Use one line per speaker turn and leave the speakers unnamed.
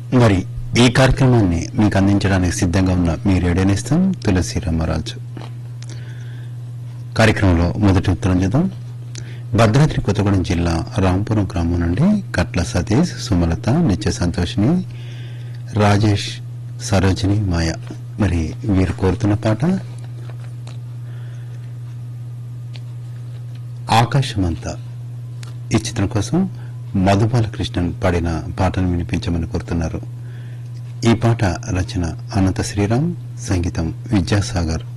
మరి ఈ కార్యక్రమాన్ని మీకు అందించడానికి సిద్ధంగా ఉన్న మీ రేడియో నేస్తం తులసి రామరాజు. కార్యక్రమంలో మొదటి ఉత్తరం చూద్దాం. భద్రాద్రి కొత్తగూడెం జిల్లా రాంపురం గ్రామం నుండి కట్ల సతీష్, సుమలత, నిత్య సంతోషిని, రాజేష్, సరోజిని, మాయ. మరి వీరు కోరుతున్న పాట ఆకాశమంతా. ఈ చిత్రం కోసం మధుబాలకృష్ణన్ పాడిన పాటను వినిపించమని కోరుతున్నారు. ఈ పాట రచన అనంత శ్రీరామ్, సంగీతం విద్యాసాగర్.